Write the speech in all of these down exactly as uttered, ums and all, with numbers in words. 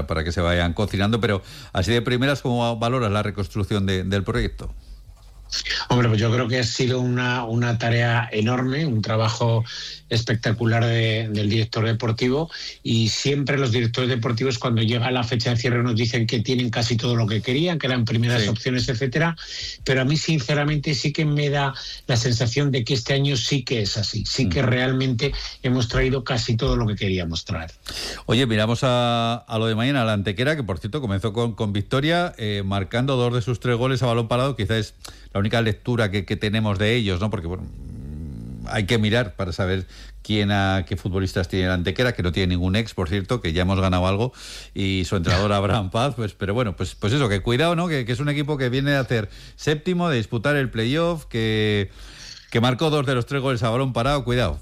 para que se vayan cocinando, pero así de primeras, ¿cómo valoras la reconstrucción de, del proyecto? Hombre, pues yo creo que ha sido una, una tarea enorme, un trabajo espectacular de, del director deportivo, y siempre los directores deportivos cuando llega la fecha de cierre nos dicen que tienen casi todo lo que querían, que eran primeras sí. opciones, etcétera, pero a mí sinceramente sí que me da la sensación de que este año sí que es así, sí que realmente hemos traído casi todo lo que queríamos traer. Oye, miramos a, a lo de mañana, a la Antequera, que por cierto comenzó con, con victoria, eh, marcando dos de sus tres goles a balón parado, quizás es la única lectura que, que tenemos de ellos, ¿no? Porque bueno, hay que mirar para saber quién a, qué futbolistas tiene la Antequera, que no tiene ningún ex, por cierto, que ya hemos ganado algo, y su entrenador Abraham Paz, pues, pero bueno, pues, pues eso, que cuidado, ¿no? Que, que es un equipo que viene a hacer séptimo, de disputar el playoff, que, que marcó dos de los tres goles a balón parado, cuidado.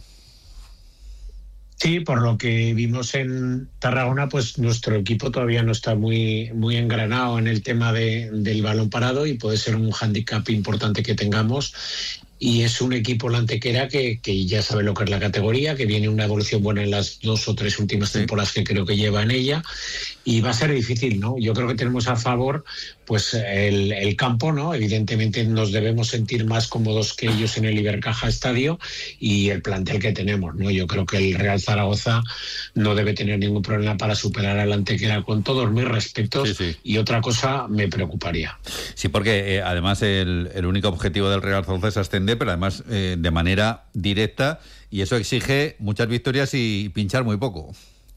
Sí, por lo que vimos en Tarragona, pues nuestro equipo todavía no está muy, muy engranado en el tema de, del balón parado, y puede ser un hándicap importante que tengamos. Y es un equipo, la Antequera, que, que ya sabe lo que es la categoría, que viene una evolución buena en las dos o tres últimas sí. temporadas que creo que lleva en ella, y va a ser difícil, ¿no? Yo creo que tenemos a favor pues el, el campo, ¿no? Evidentemente nos debemos sentir más cómodos que ellos en el Ibercaja Estadio, y el plantel que tenemos, ¿no? Yo creo que el Real Zaragoza no debe tener ningún problema para superar a la Antequera, con todos mis respetos, sí, sí. y otra cosa me preocuparía. Sí, porque eh, además el, el único objetivo del Real Zaragoza es ascender, pero además eh, de manera directa, y eso exige muchas victorias y pinchar muy poco.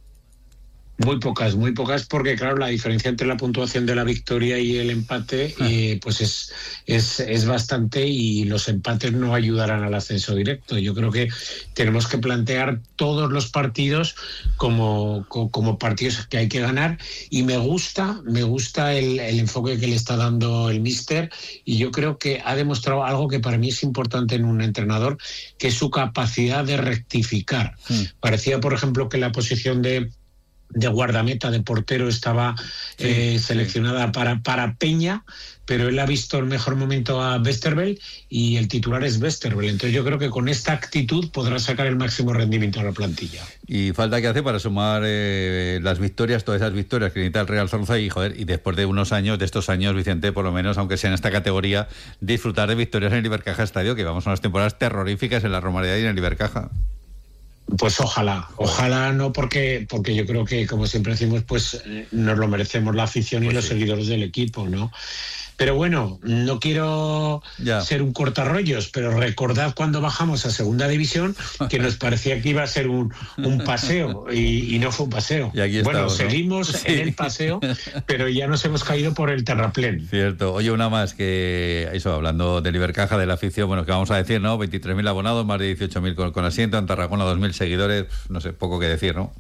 Muy pocas, muy pocas, porque claro, la diferencia entre la puntuación de la victoria y el empate ah. eh, pues es, es, es bastante, y los empates no ayudarán al ascenso directo. Yo creo que tenemos que plantear todos los partidos como, como, como partidos que hay que ganar, y me gusta, me gusta el, el enfoque que le está dando el míster, y yo creo que ha demostrado algo que para mí es importante en un entrenador, que es su capacidad de rectificar. Mm. Parecía, por ejemplo, que la posición de de guardameta, de portero, estaba sí, eh, seleccionada sí. para, para Peña, pero él ha visto el mejor momento a Westerveld, y el titular es Westerveld. Entonces yo creo que con esta actitud podrá sacar el máximo rendimiento a la plantilla. Y falta que hace para sumar eh, las victorias, todas esas victorias que necesita el Real Zaragoza, y joder, y después de unos años, de estos años, Vicente, por lo menos, aunque sea en esta categoría, disfrutar de victorias en el Ibercaja Estadio, que vamos a unas temporadas terroríficas en la Romareda y en el Ibercaja. Pues ojalá, ojalá no, porque porque yo creo que, como siempre decimos, pues eh, nos lo merecemos la afición y pues los sí. seguidores del equipo, ¿no? Pero bueno, no quiero ya. ser un cortarrollos, pero recordad cuando bajamos a segunda división que nos parecía que iba a ser un, un paseo, y, y no fue un paseo. Y aquí estamos, bueno, ¿no? seguimos sí. en el paseo, pero ya nos hemos caído por el terraplén. Cierto. Oye, una más, que eso, hablando del Ibercaja, de la afición, bueno, que vamos a decir, ¿no? veintitrés mil abonados, más de dieciocho mil con, con asiento, en Tarragona dos mil seguidores, no sé, poco que decir, ¿no?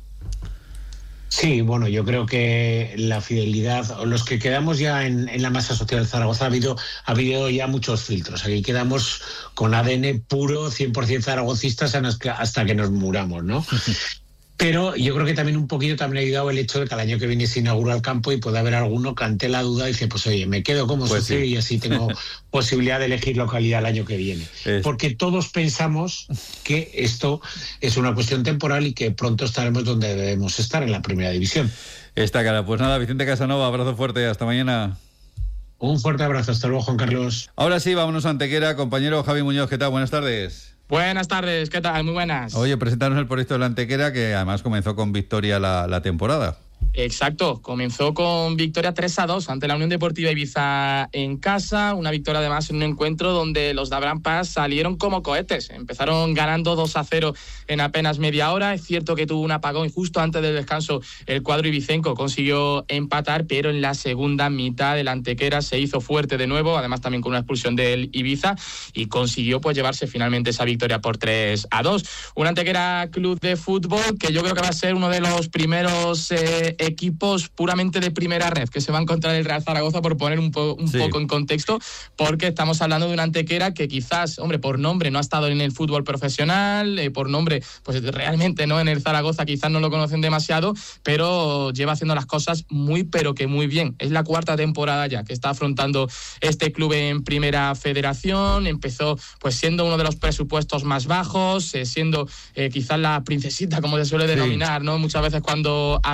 Sí, bueno, yo creo que la fidelidad, los que quedamos ya en, en la masa social de Zaragoza, ha habido, ha habido ya muchos filtros. Aquí quedamos con A D N puro, cien por ciento zaragocistas hasta que nos muramos, ¿no? Pero yo creo que también un poquito también ha ayudado el hecho de que el año que viene se inaugura el campo, y puede haber alguno que ante la duda dice, pues oye, me quedo como pues socio sí. y así tengo posibilidad de elegir localidad el año que viene. Es. Porque todos pensamos que esto es una cuestión temporal y que pronto estaremos donde debemos estar, en la primera división. Está cara. Pues nada, Vicente Casanova, abrazo fuerte, hasta mañana. Un fuerte abrazo, hasta luego, Juan Carlos. Ahora sí, vámonos a Antequera, compañero Javi Muñoz, ¿qué tal? Buenas tardes. Buenas tardes, ¿qué tal? Muy buenas. Oye, presentarnos el proyecto de la Antequera, que además comenzó con victoria la, la temporada. Exacto, comenzó con victoria tres a dos ante la Unión Deportiva Ibiza en casa, una victoria además en un encuentro donde los de Abraham Paz salieron como cohetes, empezaron ganando dos a cero en apenas media hora. Es cierto que tuvo un apagón y justo antes del descanso el cuadro ibicenco consiguió empatar, pero en la segunda mitad el Antequera se hizo fuerte de nuevo, además también con una expulsión del Ibiza, y consiguió pues llevarse finalmente esa victoria por tres a dos. Un Antequera Club de Fútbol que yo creo que va a ser uno de los primeros eh, equipos puramente de primera red que se va a encontrar el Real Zaragoza, por poner un, po- un sí. poco en contexto, porque estamos hablando de una Antequera que quizás, hombre, por nombre no ha estado en el fútbol profesional, eh, por nombre, pues realmente no en el Zaragoza quizás no lo conocen demasiado, pero lleva haciendo las cosas muy, pero que muy bien. Es la cuarta temporada ya que está afrontando este club en primera federación. Empezó pues siendo uno de los presupuestos más bajos, eh, siendo eh, quizás la princesita, como se suele denominar, sí. ¿no? Muchas veces cuando asciende,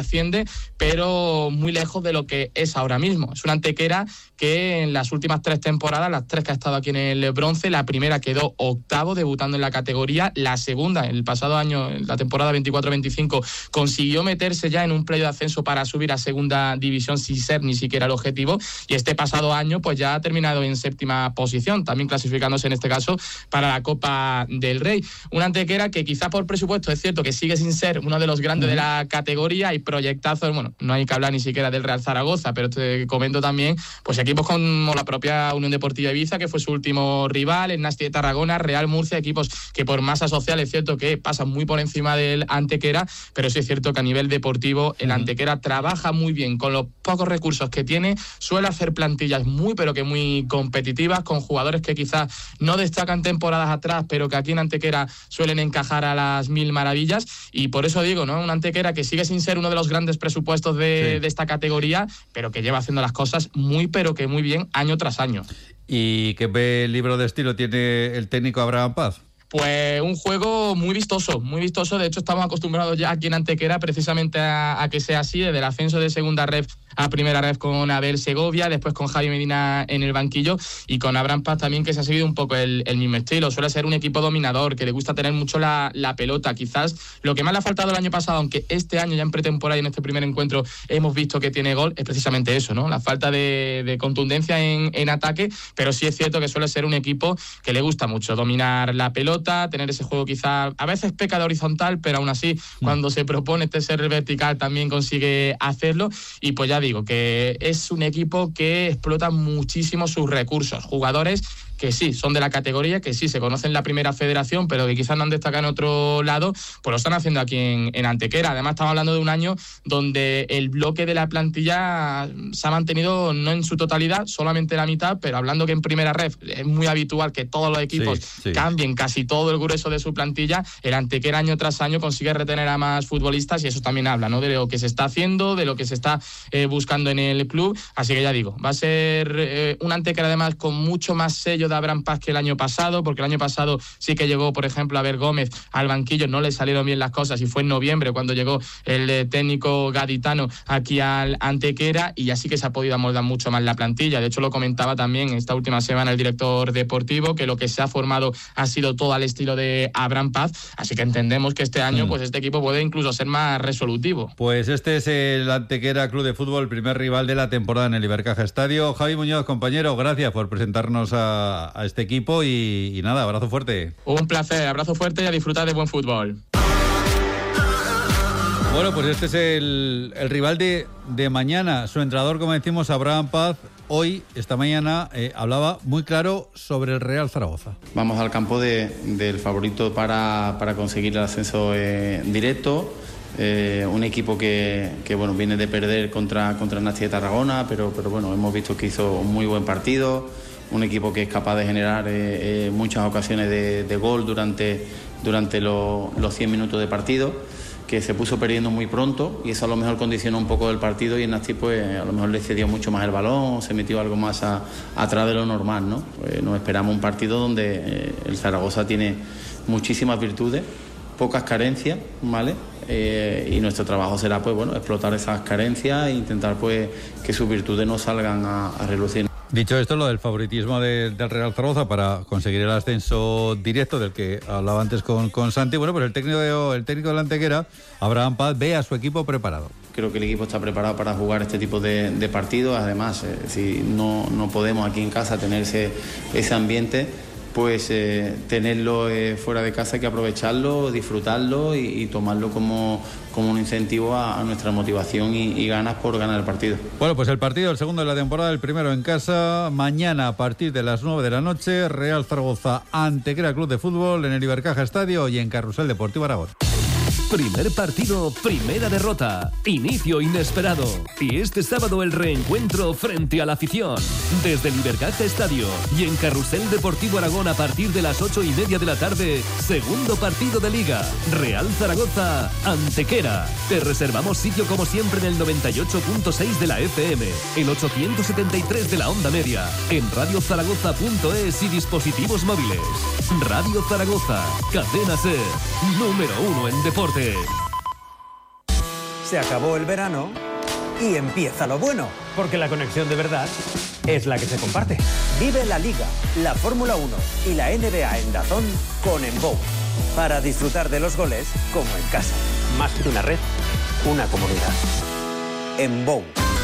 pero muy lejos de lo que es ahora mismo. Es una Antequera que en las últimas tres temporadas, las tres que ha estado aquí en el bronce, la primera quedó octavo, debutando en la categoría, la segunda, el pasado año, en la temporada veinticuatro veinticinco, consiguió meterse ya en un playo de ascenso para subir a segunda división sin ser ni siquiera el objetivo, y este pasado año pues ya ha terminado en séptima posición, también clasificándose en este caso para la Copa del Rey. Una Antequera que quizá por presupuesto es cierto que sigue sin ser uno de los grandes de la categoría, y proyectazos, bueno, no hay que hablar ni siquiera del Real Zaragoza, pero te comento también pues equipos como la propia Unión Deportiva Ibiza, que fue su último rival, el Nasti de Tarragona, Real Murcia, equipos que por masa social es cierto que pasan muy por encima del Antequera, pero sí es cierto que a nivel deportivo el Antequera trabaja muy bien con los pocos recursos que tiene, suele hacer plantillas muy pero que muy competitivas, con jugadores que quizás no destacan temporadas atrás, pero que aquí en Antequera suelen encajar a las mil maravillas, y por eso digo, ¿no? Una Antequera que sigue sin ser uno de los grandes presupuestos de, sí. de esta categoría, pero que lleva haciendo las cosas muy pero que muy bien año tras año. ¿Y qué libro de estilo tiene el técnico Abraham Paz? Pues un juego muy vistoso, muy vistoso. De hecho, estamos acostumbrados ya aquí en Antequera precisamente a, a que sea así, desde el ascenso de segunda ref a primera ref con Abel Segovia, después con Javi Medina en el banquillo, y con Abraham Paz también, que se ha seguido un poco el, el mismo estilo. Suele ser un equipo dominador, que le gusta tener mucho la, la pelota. Quizás lo que más le ha faltado el año pasado, aunque este año ya en pretemporada y en este primer encuentro hemos visto que tiene gol, es precisamente eso, ¿no? La falta de, de contundencia en, en ataque, pero sí es cierto que suele ser un equipo que le gusta mucho dominar la pelota, tener ese juego quizá, a veces peca de horizontal, pero aún así, mm. cuando se propone este ser vertical también consigue hacerlo, y pues ya digo que es un equipo que explota muchísimo sus recursos, jugadores que sí, son de la categoría, que sí, se conocen en la primera federación, pero que quizás no han destacado en otro lado, pues lo están haciendo aquí en, en Antequera. Además, estamos hablando de un año donde el bloque de la plantilla se ha mantenido no en su totalidad, solamente la mitad, pero hablando que en primera ref es muy habitual que todos los equipos sí, sí. cambien casi todo el grueso de su plantilla, el Antequera año tras año consigue retener a más futbolistas, y eso también habla, ¿no?, de lo que se está haciendo, de lo que se está eh, buscando en el club. Así que ya digo, va a ser eh, un Antequera además con mucho más sello de Abraham Paz que el año pasado, porque el año pasado sí que llegó, por ejemplo, a ver Gómez al banquillo, no le salieron bien las cosas, y fue en noviembre cuando llegó el eh, técnico gaditano aquí al Antequera, y así que se ha podido amoldar mucho más la plantilla. De hecho, lo comentaba también esta última semana el director deportivo, que lo que se ha formado ha sido todo al estilo de Abraham Paz, así que entendemos que este año mm. pues este equipo puede incluso ser más resolutivo. Pues este es el Antequera Club de Fútbol, el primer rival de la temporada en el Ibercaja Estadio. Javi Muñoz, compañero, gracias por presentarnos a, a este equipo, y, y nada, abrazo fuerte. Un placer, abrazo fuerte y a disfrutar de buen fútbol. Bueno, pues este es el, el rival de, de mañana. Su entrenador, como decimos, Abraham Paz, hoy, esta mañana, eh, hablaba muy claro sobre el Real Zaragoza. Vamos al campo de, del favorito para, para conseguir el ascenso eh, directo. Eh, un equipo que, que bueno, viene de perder contra, contra el Nasti de Tarragona, pero, pero bueno, hemos visto que hizo un muy buen partido. Un equipo que es capaz de generar eh, eh, muchas ocasiones de, de gol durante, durante lo, los cien minutos de partido, que se puso perdiendo muy pronto, y eso a lo mejor condicionó un poco el partido, y el Nasti pues a lo mejor le cedió mucho más el balón, se metió algo más a, atrás de lo normal, ¿no? Pues nos esperamos un partido donde eh, el Zaragoza tiene muchísimas virtudes, pocas carencias, ¿vale? Eh, y nuestro trabajo será pues bueno, explotar esas carencias e intentar pues que sus virtudes no salgan a, a relucir. Dicho esto, lo del favoritismo de, del Real Zaragoza para conseguir el ascenso directo del que hablaba antes con, con Santi, bueno, pues el técnico de, el técnico de la Antequera, Abraham Paz, ve a su equipo preparado. Creo que el equipo está preparado para jugar este tipo de, de partidos. Además, eh, si no, no podemos aquí en casa tener ese, ese ambiente, pues eh, tenerlo eh, fuera de casa hay que aprovecharlo, disfrutarlo y, y tomarlo como, como un incentivo a, a nuestra motivación y, y ganas por ganar el partido. Bueno, pues el partido, el segundo de la temporada, el primero en casa, mañana a partir de las nueve de la noche, Real Zaragoza Antequera Club de Fútbol en el Ibercaja Estadio y en Carrusel Deportivo Aragón. Primer partido, primera derrota, inicio inesperado. Y este sábado el reencuentro frente a la afición. Desde el Ibercaja Estadio y en Carrusel Deportivo Aragón a partir de las ocho y media de la tarde, segundo partido de Liga. Real Zaragoza, Antequera. Te reservamos sitio como siempre en el noventa y ocho punto seis de la F M, el ochocientos setenta y tres de la onda media, en radio zaragoza punto es y dispositivos móviles. Radio Zaragoza, Cadena SER, número uno en deporte. Se acabó el verano y empieza lo bueno. Porque la conexión de verdad es la que se comparte. Vive la Liga, la Fórmula uno y la N B A en DAZN con Embow. Para disfrutar de los goles como en casa. Más que una red, una comunidad. Embow.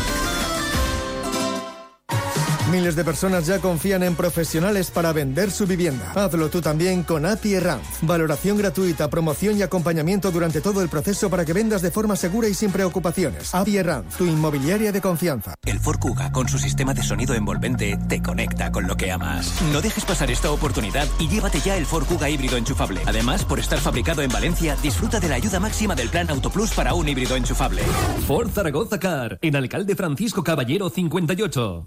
Miles de personas ya confían en profesionales para vender su vivienda. Hazlo tú también con A P I Herranz. Valoración gratuita, promoción y acompañamiento durante todo el proceso para que vendas de forma segura y sin preocupaciones. A P I Herranz, tu inmobiliaria de confianza. El Ford Kuga, con su sistema de sonido envolvente, te conecta con lo que amas. No dejes pasar esta oportunidad y llévate ya el Ford Kuga híbrido enchufable. Además, por estar fabricado en Valencia, disfruta de la ayuda máxima del plan Autoplus para un híbrido enchufable. Ford Zaragoza Car, en Alcalde Francisco Caballero cincuenta y ocho.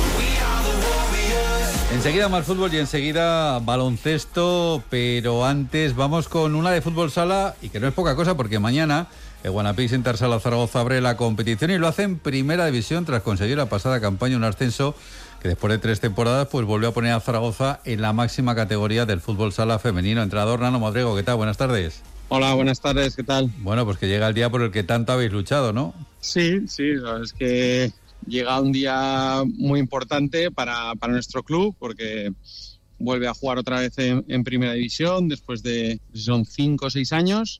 Enseguida más fútbol y enseguida baloncesto, pero antes vamos con una de fútbol sala, y que no es poca cosa porque mañana el Guanapís Intersala Zaragoza abre la competición y lo hace en primera división tras conseguir la pasada campaña un ascenso que después de tres temporadas pues volvió a poner a Zaragoza en la máxima categoría del fútbol sala femenino. Entrenador Nano Modrego, ¿qué tal? Buenas tardes. Hola, buenas tardes, ¿qué tal? Bueno, pues que llega el día por el que tanto habéis luchado, ¿no? Sí, sí, es que llega un día muy importante para, para nuestro club porque vuelve a jugar otra vez en, en primera división después de, son cinco o seis años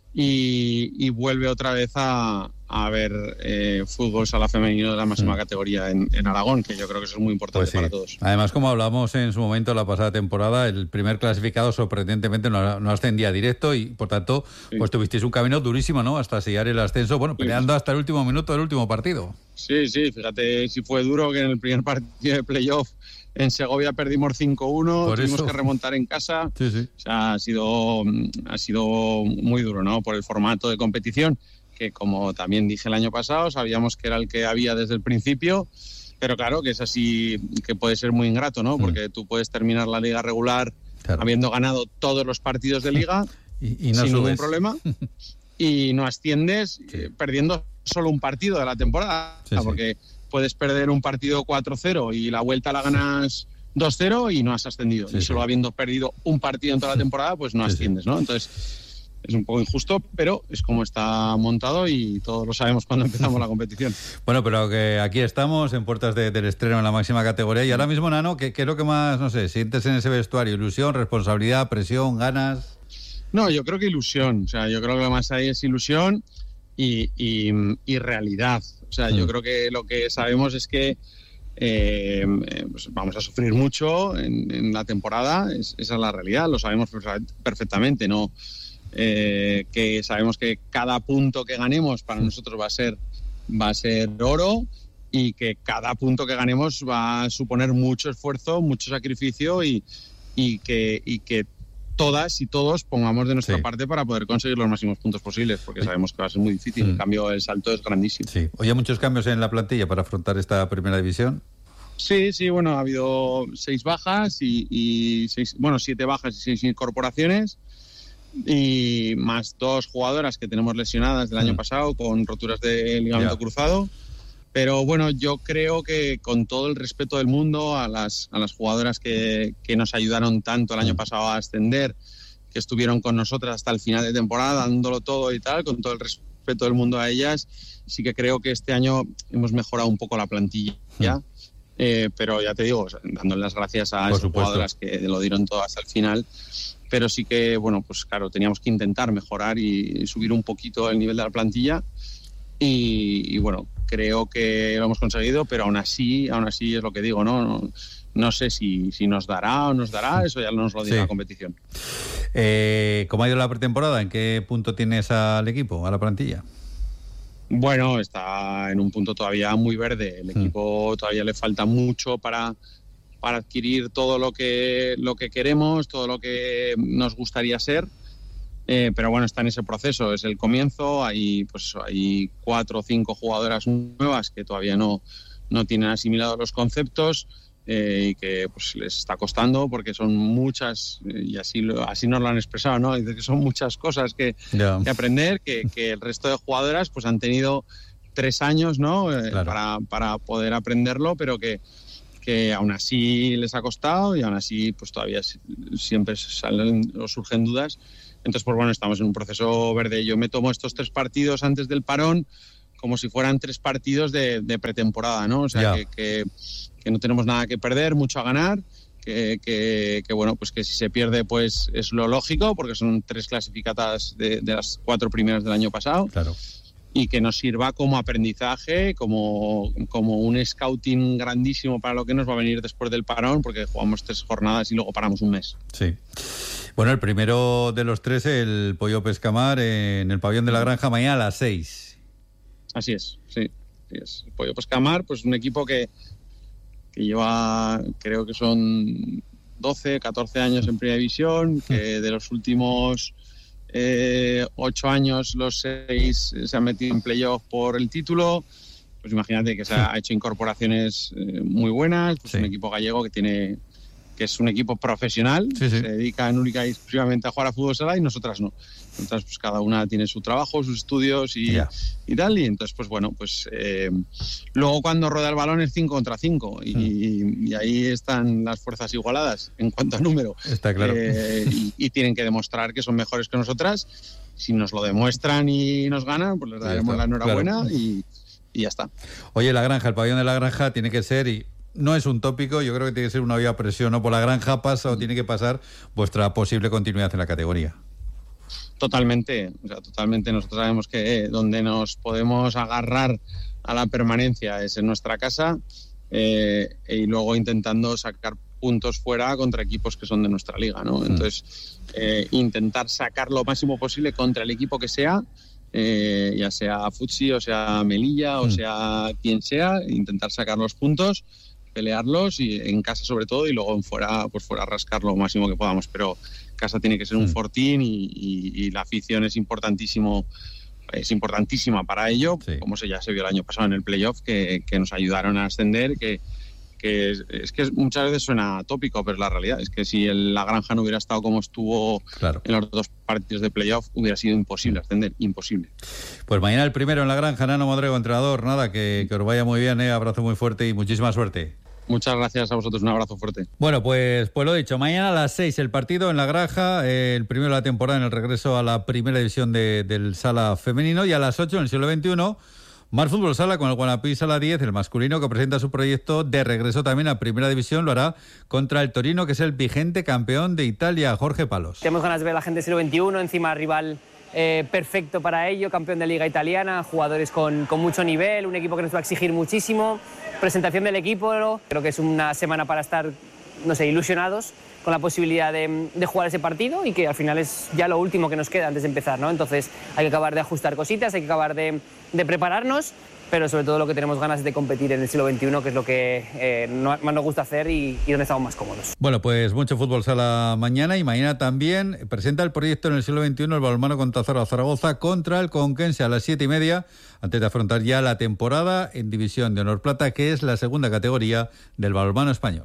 y, y vuelve otra vez a, a ver eh, fútbol sala femenino de la máxima mm. categoría en, en Aragón, que yo creo que eso es muy importante pues sí. para todos. Además, como hablamos en su momento la pasada temporada, el primer clasificado sorprendentemente no, no ascendía directo y por tanto sí. pues tuvisteis un camino durísimo, ¿no? Hasta sellar el ascenso, bueno, peleando sí. hasta el último minuto del último partido. Sí, sí, fíjate si fue duro que en el primer partido de playoff en Segovia perdimos cinco uno, por tuvimos eso. que remontar en casa. Sí, sí. O sea, ha sido, ha sido muy duro, ¿no? Por el formato de competición, que como también dije el año pasado, sabíamos que era el que había desde el principio, pero claro que es así, que puede ser muy ingrato, ¿no? Porque mm. tú puedes terminar la liga regular claro. habiendo ganado todos los partidos de liga y, y no sin subes. ningún problema y no asciendes sí. eh, perdiendo solo un partido de la temporada, sí, porque sí. puedes perder un partido cuatro cero y la vuelta la ganas dos cero y no has ascendido. Sí, y solo sí. habiendo perdido un partido en toda la temporada, pues no sí, asciendes, ¿no? Entonces es un poco injusto, pero es como está montado y todos lo sabemos cuando empezamos la competición. Bueno, pero que aquí estamos en puertas de, del estreno en la máxima categoría y ahora mismo, Nano, ¿qué, qué es lo que más, no sé, sientes en ese vestuario? ¿Ilusión, responsabilidad, presión, ganas? No, yo creo que ilusión. O sea, yo creo que lo más ahí es ilusión y, y, y realidad. O sea, mm. yo creo que lo que sabemos es que eh, pues vamos a sufrir mucho en, en la temporada. Es, esa es la realidad, lo sabemos perfectamente, ¿no? Eh, que sabemos que cada punto que ganemos para nosotros va a ser va a ser oro y que cada punto que ganemos va a suponer mucho esfuerzo, mucho sacrificio y, y que y que todas y todos pongamos de nuestra sí. parte para poder conseguir los máximos puntos posibles, porque sabemos que va a ser muy difícil. Mm. En cambio, el salto es grandísimo. Sí. Oye, muchos cambios en la plantilla para afrontar esta primera división. Sí, sí, bueno, ha habido seis bajas y, y seis, bueno, siete bajas y seis incorporaciones. Y más dos jugadoras que tenemos lesionadas del año mm. pasado con roturas de ligamento yeah. cruzado. Pero bueno, yo creo que con todo el respeto del mundo a las, a las jugadoras que, que nos ayudaron tanto el año mm. pasado a ascender, que estuvieron con nosotras hasta el final de temporada, dándolo todo y tal, con todo el respeto del mundo a ellas, sí que creo que este año hemos mejorado un poco la plantilla. Mm. Eh, pero ya te digo, dándole las gracias a esas jugadoras que lo dieron todo hasta el final. Pero sí que, bueno, pues claro, teníamos que intentar mejorar y subir un poquito el nivel de la plantilla y, y bueno, creo que lo hemos conseguido, pero aún así, aún así es lo que digo, ¿no? No, no sé si, si nos dará o nos dará, eso ya nos lo dirá sí. la competición. Eh, ¿Cómo ha ido la pretemporada? ¿En qué punto tienes al equipo, a la plantilla? Bueno, está en un punto todavía muy verde, el equipo mm. todavía le falta mucho para... para adquirir todo lo que lo que queremos, todo lo que nos gustaría ser, eh, pero bueno, está en ese proceso, es el comienzo, hay pues hay cuatro o cinco jugadoras nuevas que todavía no, no tienen asimilados los conceptos eh, y que pues les está costando porque son muchas, eh, y así, lo, así nos lo han expresado, ¿no? Dice que son muchas cosas que, yeah. que aprender, que, que el resto de jugadoras pues han tenido tres años, ¿no? Eh, claro. para, para poder aprenderlo, pero que que aún así les ha costado y aún así pues todavía siempre salen o surgen dudas. Entonces, pues bueno, estamos en un proceso verde. Yo me tomo estos tres partidos antes del parón como si fueran tres partidos de, de pretemporada, ¿no? O sea, que, que, que no tenemos nada que perder, mucho a ganar. Que, que, que bueno, pues que si se pierde pues es lo lógico, porque son tres clasificadas de, de las cuatro primeras del año pasado. Claro. Y que nos sirva como aprendizaje, como, como un scouting grandísimo para lo que nos va a venir después del parón, porque jugamos tres jornadas y luego paramos un mes. Sí. Bueno, el primero de los tres, el Pollo Pescamar, en el pabellón de la Granja, mañana a las seis. Así es, sí. Así es. El Pollo Pescamar, pues un equipo que que lleva, creo que son doce, catorce años en Primera División, que de los últimos eh, ocho años, los seis se han metido en playoff por el título. Pues imagínate que se ha hecho incorporaciones eh, muy buenas, pues sí. Un equipo gallego que tiene que es un equipo profesional, sí, sí. Se dedica única y exclusivamente a jugar a fútbol sala y nosotras no. Entonces, pues cada una tiene su trabajo, sus estudios y, yeah. y tal. Y entonces, pues bueno, pues eh, luego cuando rueda el balón es cinco contra cinco y, mm. y ahí están las fuerzas igualadas en cuanto a número. Está claro. Eh, y, y tienen que demostrar que son mejores que nosotras. Si nos lo demuestran y nos ganan, pues les daremos la enhorabuena, claro. y, y ya está. Oye, la Granja, el pabellón de la Granja tiene que ser... y no es un tópico, yo creo que tiene que ser una vía presión, ¿no? Por la Granja pasa o tiene que pasar vuestra posible continuidad en la categoría. Totalmente, o sea, totalmente. Nosotros sabemos que eh, donde nos podemos agarrar a la permanencia es en nuestra casa eh, y luego intentando sacar puntos fuera contra equipos que son de nuestra liga, ¿no? Entonces, eh, intentar sacar lo máximo posible contra el equipo que sea, eh, ya sea Futsi o sea Melilla o mm. sea quien sea, intentar sacar los puntos, pelearlos y en casa sobre todo, y luego en fuera, pues fuera rascar lo máximo que podamos, pero casa tiene que ser un fortín y, y, y la afición es importantísimo, es importantísima para ello, sí. Como se ya se vio el año pasado en el playoff, que, que nos ayudaron a ascender, que, que es, es que muchas veces suena tópico, pero la realidad es que si el, la Granja no hubiera estado como estuvo claro. en los dos partidos de playoff, hubiera sido imposible ascender, imposible. Pues mañana el primero en la Granja, Nano Modrego, entrenador, nada, que, que os vaya muy bien, ¿eh? Abrazo muy fuerte y muchísima suerte. Muchas gracias a vosotros, un abrazo fuerte. Bueno, pues, pues lo dicho, mañana a las seis el partido en la Granja, eh, el primero de la temporada en el regreso a la primera división de, del Sala femenino, y a las ocho en el siglo veintiuno, Mar Fútbol Sala con el Guanapí Sala diez, el masculino, que presenta su proyecto de regreso también a primera división, lo hará contra el Torino, que es el vigente campeón de Italia. Jorge Palos. Tenemos ganas de ver a la gente del siglo veintiuno, encima rival eh, perfecto para ello, campeón de Liga Italiana, jugadores con, con mucho nivel, un equipo que nos va a exigir muchísimo. Presentación del equipo, creo que es una semana para estar, no sé, ilusionados con la posibilidad de, de jugar ese partido, y que al final es ya lo último que nos queda antes de empezar, ¿no? Entonces hay que acabar de ajustar cositas, hay que acabar de, de prepararnos, pero sobre todo lo que tenemos ganas es de competir en el siglo veintiuno, que es lo que eh, no, más nos gusta hacer y, y donde estamos más cómodos. Bueno, pues mucho fútbol sala mañana, y mañana también presenta el proyecto en el siglo veintiuno el balonmano Contazaro Zaragoza contra el Conquense a las siete y media, antes de afrontar ya la temporada en División de Honor Plata, que es la segunda categoría del balonmano español.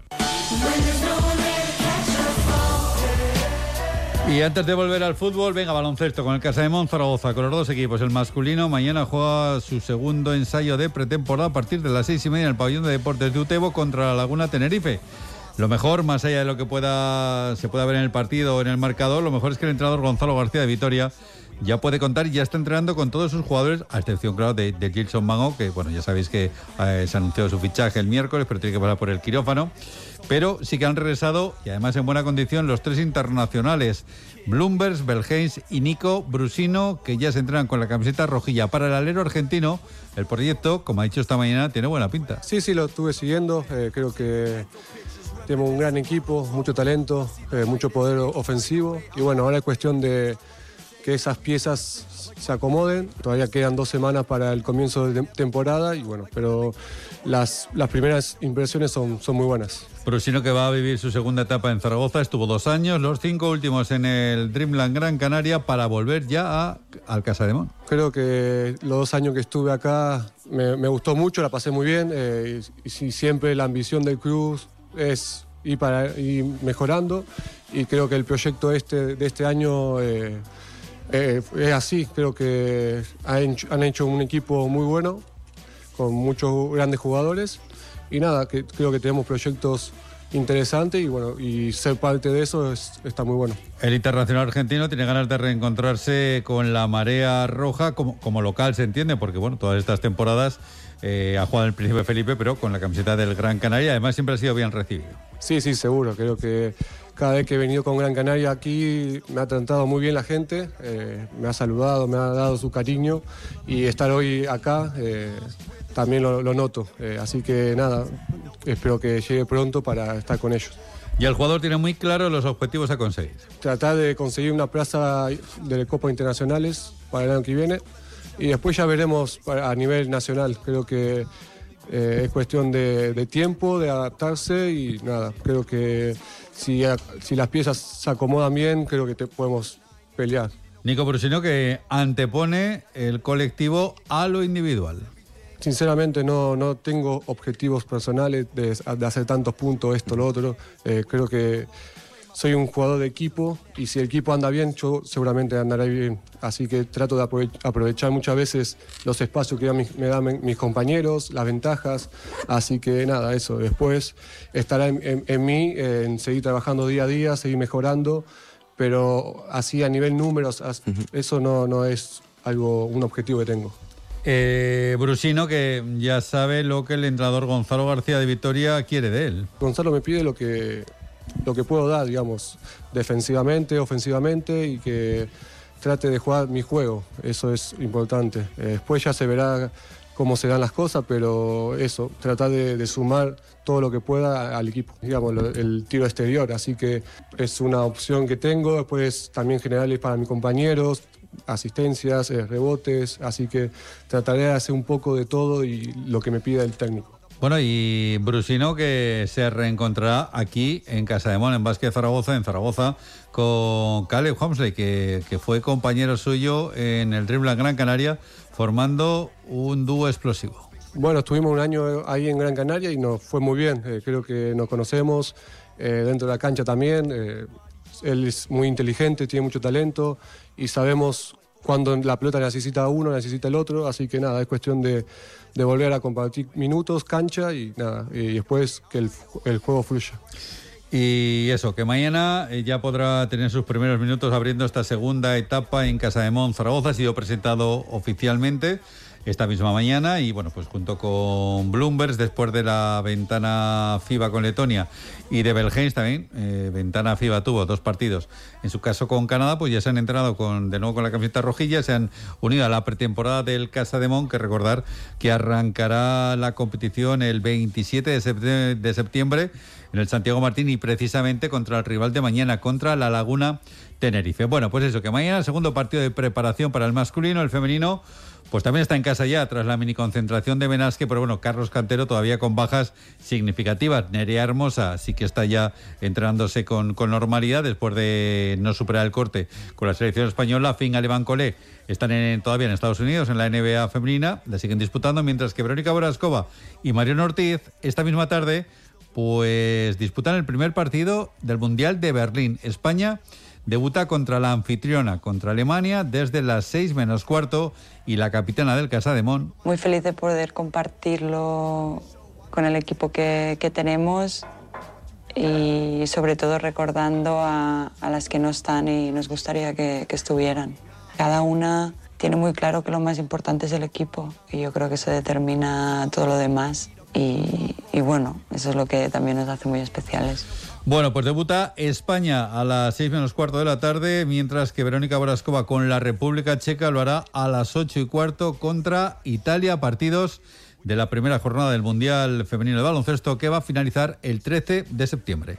Y antes de volver al fútbol, venga, baloncesto con el Casademón Zaragoza, con los dos equipos. El masculino mañana juega su segundo ensayo de pretemporada a partir de las seis y media en el pabellón de deportes de Utebo contra la Laguna Tenerife. Lo mejor, más allá de lo que pueda se pueda ver en el partido o en el marcador, lo mejor es que el entrenador Gonzalo García de Vitoria ya puede contar y ya está entrenando con todos sus jugadores, a excepción, claro, de, de Gilson Mango, que bueno, ya sabéis que eh, se anunció su fichaje el miércoles, pero tiene que pasar por el quirófano. Pero sí que han regresado, y además en buena condición, los tres internacionales, Blumbergs, Belgeins y Nico Brusino, que ya se entrenan con la camiseta rojilla. Para el alero argentino, el proyecto, como ha dicho esta mañana, tiene buena pinta. Sí, sí, lo estuve siguiendo, eh, creo que tenemos un gran equipo, mucho talento, eh, mucho poder ofensivo, y bueno, ahora es cuestión de que esas piezas se acomoden. Todavía quedan dos semanas para el comienzo de temporada, y bueno, pero las, las primeras impresiones son, son muy buenas. Brusino, que va a vivir su segunda etapa en Zaragoza, estuvo dos años, los cinco últimos en el Dreamland Gran Canaria, para volver ya a, al Casademón. Creo que los dos años que estuve acá me, me gustó mucho, la pasé muy bien, eh, y, y siempre la ambición del club es ir, para, ir mejorando, y creo que el proyecto este, de este año eh, eh, es así. Creo que han, han hecho un equipo muy bueno, con muchos grandes jugadores, y nada, que creo que tenemos proyectos interesante y bueno, y ser parte de eso es, está muy bueno. El internacional argentino tiene ganas de reencontrarse con la marea roja como, como local, se entiende, porque bueno, todas estas temporadas eh, ha jugado el Príncipe Felipe, pero con la camiseta del Gran Canaria, además siempre ha sido bien recibido. Sí, sí, seguro, creo que cada vez que he venido con Gran Canaria aquí me ha tratado muy bien la gente, eh, me ha saludado, me ha dado su cariño y estar hoy acá eh, también lo, lo noto, eh, así que nada, espero que llegue pronto para estar con ellos. Y el jugador tiene muy claro los objetivos a conseguir. Tratar de conseguir una plaza de Copas Internacionales para el año que viene y después ya veremos a nivel nacional. Creo que eh, es cuestión de, de tiempo, de adaptarse y nada, creo que si, si las piezas se acomodan bien, creo que te podemos pelear. Nico Brusino, que antepone el colectivo a lo individual. Sinceramente no, no tengo objetivos personales de, de hacer tantos puntos, esto, lo otro. Eh, creo que soy un jugador de equipo y si el equipo anda bien, yo seguramente andaré bien. Así que trato de aprovechar muchas veces los espacios que me dan mis compañeros, las ventajas. Así que nada, eso. Después estará en, en, en mí, en seguir trabajando día a día, seguir mejorando. Pero así a nivel números, eso no, no es algo, un objetivo que tengo. Eh, Brusino, que ya sabe lo que el entrenador Gonzalo García de Vitoria quiere de él. Gonzalo me pide lo que, lo que puedo dar, digamos, defensivamente, ofensivamente y que trate de jugar mi juego. Eso es importante. Eh, después ya se verá cómo se dan las cosas, pero eso, tratar de, de sumar todo lo que pueda al equipo, digamos, lo, el tiro exterior. Así que es una opción que tengo. Después también generales para mis compañeros, asistencias, eh, rebotes, así que trataré de hacer un poco de todo y lo que me pida el técnico. Bueno, y Brusino, que se reencontrará aquí en Casademón, en Básquet Zaragoza, en Zaragoza, con Caleb Humsley, que, que fue compañero suyo en el Dreamland Gran Canaria, formando un dúo explosivo. Bueno, estuvimos un año ahí en Gran Canaria y nos fue muy bien, eh, creo que nos conocemos, eh, dentro de la cancha también. eh, Él es muy inteligente, tiene mucho talento y sabemos cuando la pelota necesita a uno, necesita el otro, así que nada, es cuestión de, de volver a compartir minutos, cancha y nada, y después que el, el juego fluya. Y eso, que mañana ya podrá tener sus primeros minutos abriendo esta segunda etapa en Casademón, Zaragoza. Ha sido presentado oficialmente esta misma mañana y bueno, pues junto con Bloomberg, después de la ventana FIBA con Letonia y de Belgians también, eh, ventana FIBA tuvo dos partidos, en su caso con Canadá, pues ya se han entrenado con, de nuevo con la camiseta rojilla, se han unido a la pretemporada del Casademón, que recordar que arrancará la competición el veintisiete de septiembre en el Santiago Martín y precisamente contra el rival de mañana, contra la Laguna Tenerife. Bueno, pues eso, que mañana el segundo partido de preparación para el masculino, el femenino pues también está en casa ya tras la mini concentración de Benasque, pero bueno, Carlos Cantero todavía con bajas significativas. Nerea Hermosa sí que está ya entrenándose con, con normalidad después de no superar el corte con la selección española. Fingal y Bancolé están en, todavía en Estados Unidos en la N B A femenina, la siguen disputando, mientras que Verónica Borascova y Mariano Ortiz esta misma tarde pues disputan el primer partido del Mundial de Berlín. España debuta contra la anfitriona, contra Alemania, desde las seis menos cuarto, y la capitana del Casademón. Muy feliz de poder compartirlo con el equipo que, que tenemos y sobre todo recordando a, a las que no están y nos gustaría que, que estuvieran. Cada una tiene muy claro que lo más importante es el equipo y yo creo que eso determina todo lo demás y, y bueno, eso es lo que también nos hace muy especiales. Bueno, pues debuta España a las seis menos cuarto de la tarde, mientras que Verónica Borascova con la República Checa lo hará a las ocho y cuarto contra Italia, partidos de la primera jornada del Mundial Femenino de Baloncesto que va a finalizar el trece de septiembre.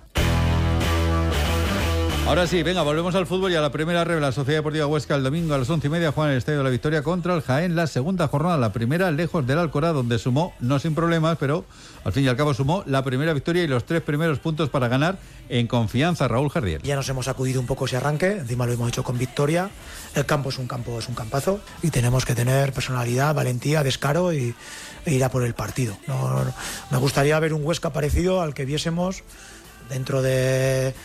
Ahora sí, venga, volvemos al fútbol y a la primera red. La Sociedad Deportiva Huesca el domingo a las once y media juega en el Estadio de la Victoria contra el Jaén. La segunda jornada, la primera lejos del Alcorá, donde sumó, no sin problemas, pero al fin y al cabo sumó la primera victoria y los tres primeros puntos para ganar en confianza. Raúl Jardiel. Ya nos hemos sacudido un poco ese arranque, encima lo hemos hecho con victoria. El campo es un campo, es un campazo y tenemos que tener personalidad, valentía, descaro y, e ir a por el partido. No, no, me gustaría ver un Huesca parecido al que viésemos dentro de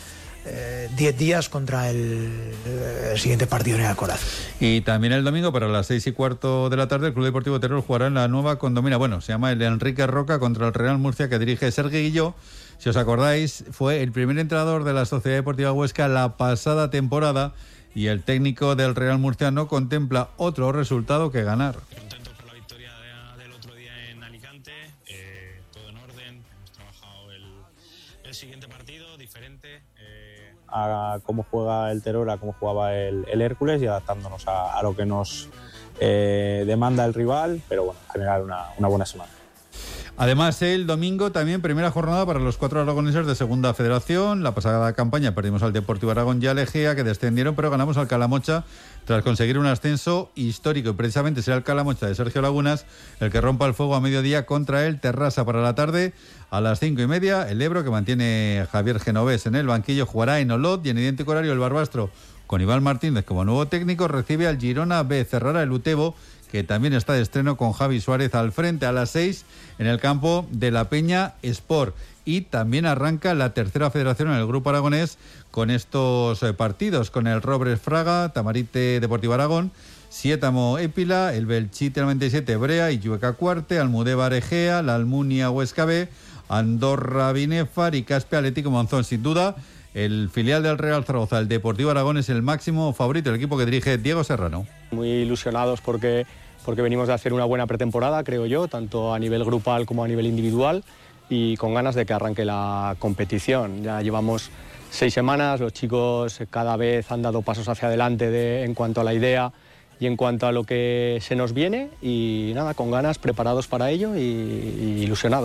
diez días contra el, el siguiente partido en el Alcoraz. Y también el domingo, para las seis y cuarto de la tarde, el Club Deportivo Teruel jugará en la nueva condomina. Bueno, se llama el Enrique Roca contra el Real Murcia, que dirige Sergio Guilló. Si os acordáis, fue el primer entrenador de la Sociedad Deportiva Huesca la pasada temporada y el técnico del Real Murcia no contempla otro resultado que ganar. Contentos por la victoria de, del otro día en Alicante, eh, todo en orden, hemos trabajado el, el siguiente partido diferente. Eh... A cómo juega el Teruel, a cómo jugaba el, el Hércules y adaptándonos a, a lo que nos eh, demanda el rival, pero bueno, en general una, una buena semana. Además, el domingo también primera jornada para los cuatro aragoneses de Segunda Federación. La pasada campaña perdimos al Deportivo Aragón y al Egea, que descendieron, pero ganamos al Calamocha tras conseguir un ascenso histórico. Y precisamente será el Calamocha de Sergio Lagunas el que rompa el fuego a mediodía contra el Terrassa. Para la tarde, a las cinco y media, el Ebro, que mantiene Javier Genovés en el banquillo, jugará en Olot, y en idéntico horario el Barbastro, con Iván Martínez como nuevo técnico, recibe al Girona B. Cerrará el Utebo, que también está de estreno con Javi Suárez al frente, a las seis en el campo de la Peña Sport. Y también arranca la tercera federación en el Grupo Aragonés con estos eh, partidos, con el Robres Fraga, Tamarite Deportivo Aragón, Siétamo Épila, el Belchite noventa y siete Brea, Illueca Cuarte, Almudévar Egea, la Almunia Huesca B, Andorra Binefar y Caspe Atlético Monzón. Sin duda, el filial del Real Zaragoza, el Deportivo Aragón, es el máximo favorito, el equipo que dirige Diego Serrano. Muy ilusionados porque, porque venimos de hacer una buena pretemporada, creo yo, tanto a nivel grupal como a nivel individual, y con ganas de que arranque la competición. Ya llevamos seis semanas, los chicos cada vez han dado pasos hacia adelante de, en cuanto a la idea y en cuanto a lo que se nos viene, y nada, con ganas, preparados para ello y, y ilusionados.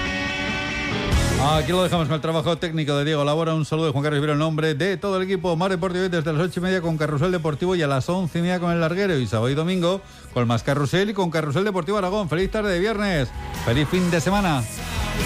Aquí lo dejamos con el trabajo técnico de Diego Labora. Un saludo de Juan Carlos Rivero en nombre de todo el equipo. Mar Deportivo desde las ocho y media con Carrusel Deportivo y a las once y media con el Larguero. Y sábado y domingo con más Carrusel y con Carrusel Deportivo Aragón. Feliz tarde de viernes. Feliz fin de semana.